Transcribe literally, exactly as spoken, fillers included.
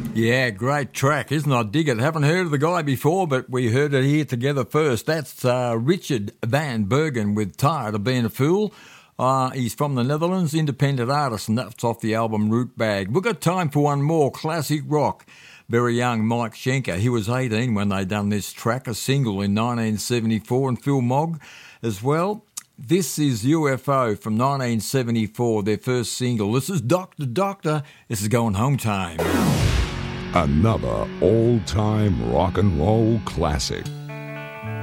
Yeah, great track, isn't it? I dig it. Haven't heard of the guy before, but we heard it here together first. That's uh, Richard Van Bergen with Tired of Being a Fool. Uh, he's from the Netherlands, independent artist, and that's off the album Root Bag. We've got time for one more, classic rock. Very young Mike Schenker. He was eighteen when they done this track, a single in nineteen seventy-four, and Phil Mogg as well. This is U F O from nineteen seventy-four, their first single. This is Doctor Doctor. This is Going Home Time. Another all-time rock and roll classic.